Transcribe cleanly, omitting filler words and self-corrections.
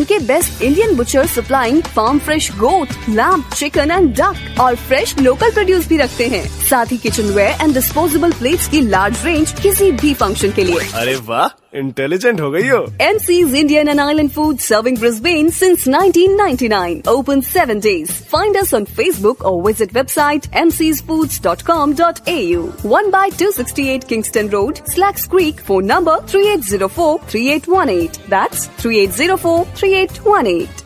के best Indian butcher supplying farm fresh goat, lamb, chicken and duck और fresh local produce भी रखते हैं। साथ ही kitchen where and disposable plates की लार्ज रेंज किसी भी फंक्शन के लिए। अरे वाह, इंटेलिजेंट हो गई हो। MC's Indian and Island Food serving Brisbane since 1999. Open 7 days. Find us on Facebook or visit website mcsfoods.com.au. 1/268 Kingston Road, Slacks Creek. Phone number 3804-3818. That's 3804-3818.